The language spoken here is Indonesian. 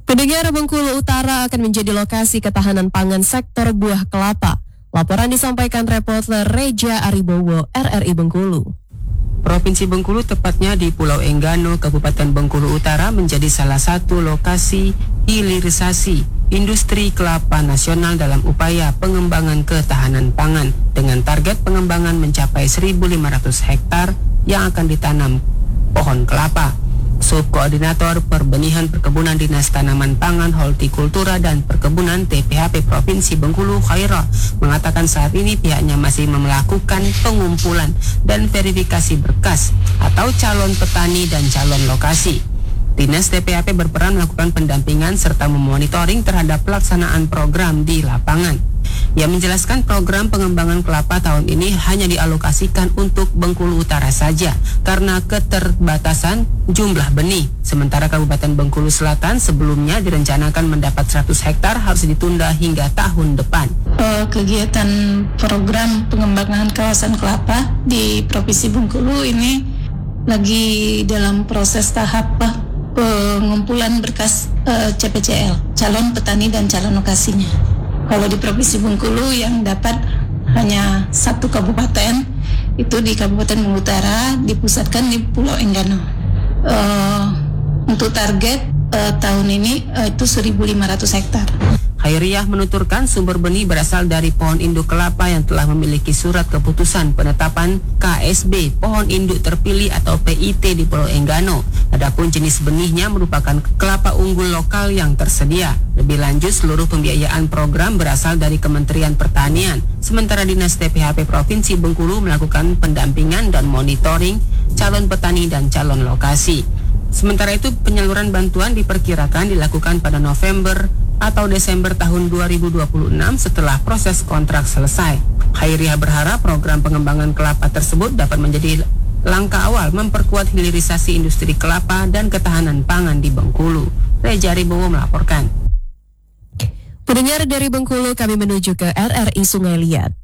Pendengar, Bengkulu Utara akan menjadi lokasi ketahanan pangan sektor buah kelapa. Laporan disampaikan reporter Reja Aribowo, RRI Bengkulu. Provinsi Bengkulu, tepatnya di Pulau Enggano, Kabupaten Bengkulu Utara, menjadi salah satu lokasi hilirisasi industri kelapa nasional dalam upaya pengembangan ketahanan pangan dengan target pengembangan mencapai 1.500 hektar yang akan ditanam pohon kelapa. Subkoordinator Perbenihan Perkebunan Dinas Tanaman Pangan, Hortikultura dan Perkebunan TPHP Provinsi Bengkulu, Khairah, mengatakan saat ini pihaknya masih melakukan pengumpulan dan verifikasi berkas atau calon petani dan calon lokasi. Dinas TPHP berperan melakukan pendampingan serta memonitoring terhadap pelaksanaan program di lapangan. Ia menjelaskan program pengembangan kelapa tahun ini hanya dialokasikan untuk Bengkulu Utara saja karena keterbatasan jumlah benih. Sementara Kabupaten Bengkulu Selatan sebelumnya direncanakan mendapat 100 hektar harus ditunda hingga tahun depan. Kegiatan program pengembangan kawasan kelapa di Provinsi Bengkulu ini lagi dalam proses tahap pengumpulan berkas CPCL, calon petani dan calon lokasinya. Kalau di Provinsi Bengkulu yang dapat hanya satu kabupaten, itu di Kabupaten Bengkulu Utara, dipusatkan di Pulau Enggano. Untuk target tahun ini itu 1.500 hektar. Khairiyah menuturkan sumber benih berasal dari pohon induk kelapa yang telah memiliki surat keputusan penetapan KSB pohon induk terpilih atau PIT di Pulau Enggano. Adapun jenis benihnya merupakan kelapa unggul lokal yang tersedia. Lebih lanjut, seluruh pembiayaan program berasal dari Kementerian Pertanian. Sementara Dinas TPHP Provinsi Bengkulu melakukan pendampingan dan monitoring calon petani dan calon lokasi. Sementara itu, penyaluran bantuan diperkirakan dilakukan pada November atau Desember tahun 2026 setelah proses kontrak selesai. Khairiyah berharap program pengembangan kelapa tersebut dapat menjadi langkah awal memperkuat hilirisasi industri kelapa dan ketahanan pangan di Bengkulu. Reja Aribowo melaporkan. Pendengar, dari Bengkulu kami menuju ke RRI Sungai Liat.